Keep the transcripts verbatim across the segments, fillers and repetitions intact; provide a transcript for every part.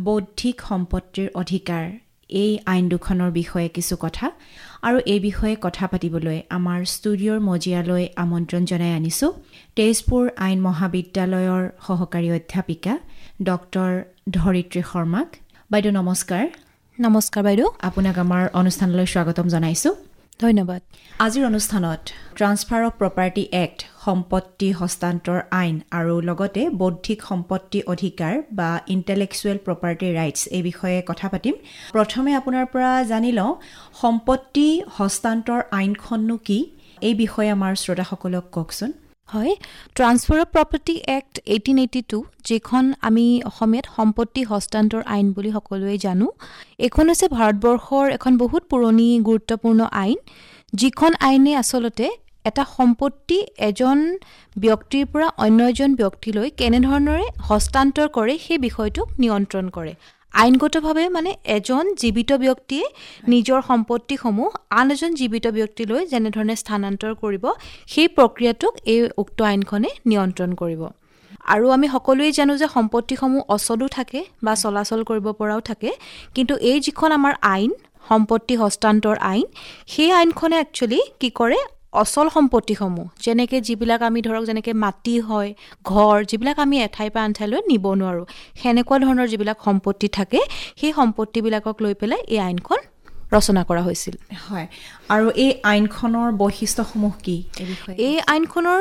বৌদ্ধিক সম্পত্তিৰ অধিকাৰ এই আইন দুখনৰ বিষয়ে কিছু কথা আৰু এই বিষয়ে কথা পাতিবলৈ আমাৰ ষ্টুডিঅ'ৰ মজিয়ালৈ আমন্ত্ৰণ জনাই আনিছোঁ তেজপুৰ আইন মহাবিদ্যালয়ৰ সহকাৰী অধ্যাপিকা ডক্টৰ ধৰিত্ৰী শৰ্মাক। বাইদেউ নমস্কাৰ। নমস্কাৰ বাইদেউ, আপোনাক আমাৰ অনুষ্ঠানলৈ স্বাগতম জনাইছোঁ। ধন্যবাদ। আজিৰ অনুষ্ঠানত ট্ৰান্সফাৰ অফ প্ৰপাৰ্টি এক্ট সম্পত্তি হস্তান্তৰ আইন আৰু লগতে বৌদ্ধিক সম্পত্তি অধিকাৰ বা ইণ্টেলেকচুৱেল প্ৰপাৰ্টি ৰাইটছ এই বিষয়ে কথা পাতিম। প্ৰথমে আপোনাৰ পৰা জানি লওঁ সম্পত্তি হস্তান্তৰ আইনখননো কি, এই বিষয়ে আমাৰ শ্ৰোতাসকলক কওকচোন। হয়, transfer of property act eighteen eighty two, যিখন আমি অসমীয়াত সম্পত্তি হস্তান্তৰ আইন বুলি সকলোৱে জানো, এইখন হৈছে ভাৰতবৰ্ষৰ এখন বহুত পুৰণি গুৰুত্বপূৰ্ণ আইন, যিখন আইনে আচলতে এটা সম্পত্তি এজন ব্যক্তিৰ পৰা অন্য এজন ব্যক্তিলৈ কেনেধৰণেৰে হস্তান্তৰ কৰে সেই বিষয়টোক নিয়ন্ত্ৰণ কৰে। আইনগতভাৱে মানে এজন জীৱিত ব্যক্তিয়ে নিজৰ সম্পত্তিসমূহ আন এজন জীৱিত ব্যক্তিলৈ যেনেধৰণে স্থানান্তৰ কৰিব সেই প্ৰক্ৰিয়াটোক এই উক্ত আইনখনে নিয়ন্ত্ৰণ কৰিব। আৰু আমি সকলোৱে জানো যে সম্পত্তিসমূহ অচলো থাকে বা চলাচল কৰিব পৰাও থাকে, কিন্তু এই যিখন আমাৰ আইন সম্পত্তি হস্তান্তৰ আইন, সেই আইনখনে একচুৱেলি কি কৰে, অচল সম্পত্তিসমূহ যেনেকৈ যিবিলাক আমি ধৰক যেনেকৈ মাটি হয়, ঘৰ, যিবিলাক আমি এঠাইৰ পৰা আন ঠাইলৈ নিব নোৱাৰোঁ, সেনেকুৱা ধৰণৰ যিবিলাক সম্পত্তি থাকে সেই সম্পত্তিবিলাকক লৈ পেলাই এই আইনখন ৰচনা কৰা হৈছিল। হয়, আৰু এই আইনখনৰ বৈশিষ্ট্যসমূহ কি? এই আইনখনৰ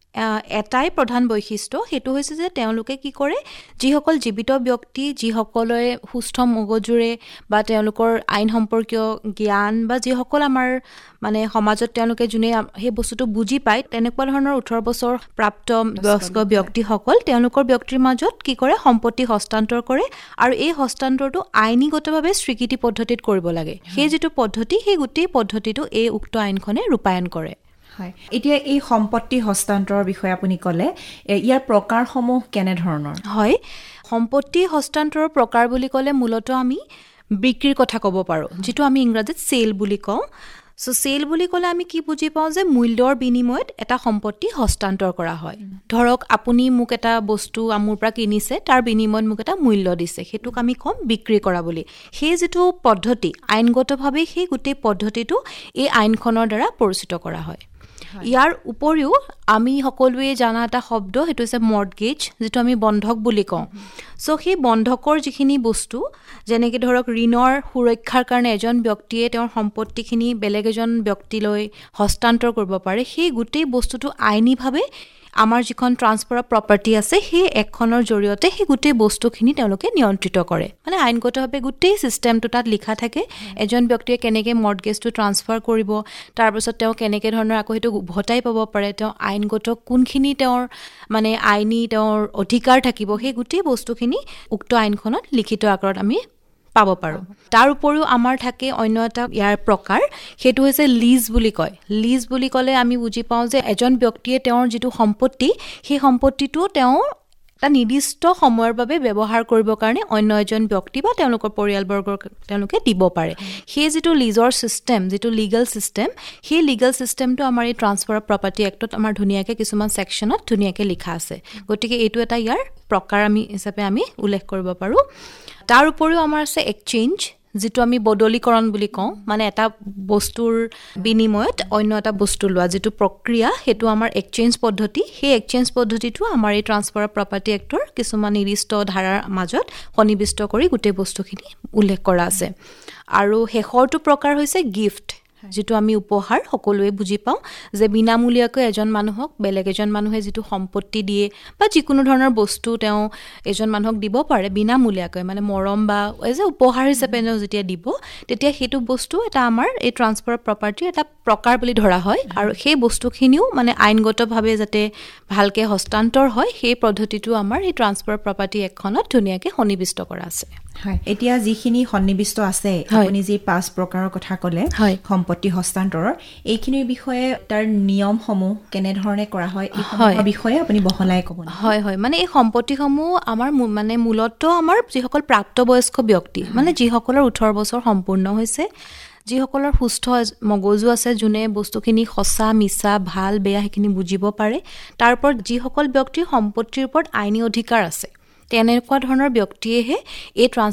এটাই প্ৰধান বৈশিষ্ট্য, সেইটো হৈছে যে তেওঁলোকে কি কৰে, যিসকল জীৱিত ব্যক্তি যিসকলে সুস্থ মগজুৰে বা তেওঁলোকৰ আইন সম্পৰ্কীয় জ্ঞান বা যিসকল আমাৰ মানে সমাজত তেওঁলোকে যোনে সেই বস্তুটো বুজি পায়, তেনেকুৱা ধৰণৰ ওঠৰ বছৰ প্ৰাপ্ত বয়স্ক ব্যক্তিসকল তেওঁলোকৰ ব্যক্তিৰ মাজত কি কৰে, সম্পত্তি হস্তান্তৰ কৰে আৰু এই হস্তান্তৰটো আইনীগতভাৱে স্বীকৃতি পদ্ধতিত কৰিব লাগে। সেই যিটো পদ্ধতি, সেই গোটেই পদ্ধতিটো এই উক্ত আইনখনে ৰূপায়ণ কৰে। হয়, এতিয়া এই সম্পত্তি হস্তান্তৰৰ বিষয়ে আপুনি ক'লে, ইয়াৰ প্ৰকাৰসমূহ কেনেধৰণৰ? হয়, সম্পত্তি হস্তান্তৰৰ প্ৰকাৰ বুলি ক'লে মূলতঃ আমি বিক্ৰীৰ কথা ক'ব পাৰোঁ, যিটো আমি ইংৰাজীত চেল বুলি কওঁ। চ' চেল বুলি ক'লে আমি কি বুজি পাওঁ যে মূল্যৰ বিনিময়ত এটা সম্পত্তি হস্তান্তৰ কৰা হয়। ধৰক আপুনি মোক এটা বস্তু মোৰ পৰা কিনিছে, তাৰ বিনিময়ত মোক এটা মূল্য দিছে, সেইটোক আমি ক'ম বিক্ৰী কৰা বুলি। সেই যিটো পদ্ধতি আইনগতভাৱে সেই গোটেই পদ্ধতিটো এই আইনখনৰ দ্বাৰা পৰিচিত কৰা হয়। ইয়াৰ উপৰিও আমি সকলোৱে জানা এটা শব্দ, সেইটো হৈছে মৰ্টগেজ, যিটো আমি বন্ধক বুলি কওঁ। চ' সেই বন্ধকৰ যিখিনি বস্তু, যেনেকৈ ধৰক ঋণৰ সুৰক্ষাৰ কাৰণে এজন ব্যক্তিয়ে তেওঁৰ সম্পত্তিখিনি বেলেগ এজন ব্যক্তিলৈ হস্তান্তৰ কৰিব পাৰে, সেই গোটেই বস্তুটো আইনীভাৱে আমাৰ যিখন ট্ৰান্সফাৰ অফ প্ৰপাৰ্টি আছে সেই এখনৰ জৰিয়তে সেই গোটেই বস্তুখিনি তেওঁলোকে নিয়ন্ত্ৰিত কৰে। মানে আইনগতভাৱে গোটেই ছিষ্টেমটো তাত লিখা থাকে, এজন ব্যক্তিয়ে কেনেকৈ মৰ্টগেজটো ট্ৰান্সফাৰ কৰিব, তাৰপিছত তেওঁ কেনেকৈ ধৰণৰ আকৌ সেইটো উভতাই পাব পাৰে, তেওঁ আইনগত কোনখিনি তেওঁৰ মানে আইনী তেওঁৰ অধিকাৰ থাকিব, সেই গোটেই বস্তুখিনি উক্ত আইনখনত লিখিত আকাৰত আমি পাব পাৰোঁ। তাৰ উপৰিও আমাৰ থাকে অন্য এটা ইয়াৰ প্ৰকাৰ, সেইটো হৈছে লিজ বুলি কয়। লিজ বুলি ক'লে আমি বুজি পাওঁ যে এজন ব্যক্তিয়ে তেওঁৰ যিটো সম্পত্তি, সেই সম্পত্তিটো তেওঁ এটা নিৰ্দিষ্ট সময়ৰ বাবে ব্যৱহাৰ কৰিবৰ কাৰণে অন্য এজন ব্যক্তি বা তেওঁলোকৰ পৰিয়ালবৰ্গক তেওঁলোকে দিব পাৰে। সেই যিটো লিজৰ ছিষ্টেম, যিটো লিগেল ছিষ্টেম, সেই লিগেল ছিষ্টেমটো আমাৰ এই ট্ৰান্সফাৰ অফ প্ৰপাৰ্টি এক্টত আমাৰ ধুনীয়াকৈ কিছুমান ছেকশ্যনত ধুনীয়াকৈ লিখা আছে। গতিকে এইটো এটা ইয়াৰ প্ৰকাৰ আমি হিচাপে আমি উল্লেখ কৰিব পাৰোঁ। তাৰ উপৰিও আমাৰ আছে এক্সচেঞ্জ, যিটো আমি বদলীকৰণ বুলি কওঁ, মানে এটা বস্তুৰ বিনিময়ত অন্য এটা বস্তু লোৱা যিটো প্ৰক্ৰিয়া, সেইটো আমাৰ এক্সচেঞ্জ পদ্ধতি। সেই এক্সচেঞ্জ পদ্ধতিটো আমাৰ এই ট্ৰান্সফাৰ অফ প্ৰপাৰ্টি এক্টৰ কিছুমান নিৰ্দিষ্ট ধাৰাৰ মাজত সন্নিৱিষ্ট কৰি গোটেই বস্তুখিনি উল্লেখ কৰা আছে। আৰু শেষৰটো প্ৰকাৰ হৈছে গিফ্ট, যিটো আমি উপহাৰ সকলোৱে বুজি পাওঁ, যে বিনামূলীয়াকৈ এজন মানুহক বেলেগ এজন মানুহে যিটো সম্পত্তি দিয়ে বা যিকোনো ধৰণৰ বস্তু তেওঁ এজন মানুহক দিব পাৰে বিনামূলীয়াকৈ, মানে মৰম বা এজ এ উপহাৰ হিচাপে তেওঁ যেতিয়া দিব, তেতিয়া সেইটো বস্তু এটা আমাৰ এই ট্ৰান্সফাৰ অফ প্ৰপাৰ্টিৰ এটা প্ৰকাৰ বুলি ধৰা হয়। আৰু সেই বস্তুখিনিও মানে আইনগতভাৱে যাতে ভালকৈ হস্তান্তৰ হয়, সেই পদ্ধতিটো আমাৰ এই ট্ৰান্সফাৰ অফ প্ৰপাৰ্টি এক্টখনত ধুনীয়াকৈ সন্নিৱিষ্ট কৰা আছে। হয়, এতিয়া যিখিনি সন্নিৱিষ্ট আছে, আপুনি যি পাঁচ প্ৰকাৰৰ কথা ক'লে সম্পত্তি হস্তান্তৰৰ, এইখিনিৰ বিষয়ে তাৰ নিয়মসমূহ কেনেধৰণে কৰা হয় এই বিষয়ে আপুনি বহলাই ক'ব। হয় হয়, মানে এই সম্পত্তিসমূহ আমাৰ মানে মূলতঃ আমাৰ যিসকল প্ৰাপ্তবয়স্ক ব্যক্তি, মানে যিসকলৰ ওঠৰ বছৰ সম্পূৰ্ণ হৈছে, যিসকলৰ সুস্থ মগজু আছে, যোনে বস্তুখিনি সঁচা মিছা ভাল বেয়া সেইখিনি বুজিব পাৰে, তাৰ ওপৰত যিসকল ব্যক্তিৰ সম্পত্তিৰ ওপৰত আইনী অধিকাৰ আছে, তেনেকুৱা ধৰণৰ ব্যক্তিয়েহে এই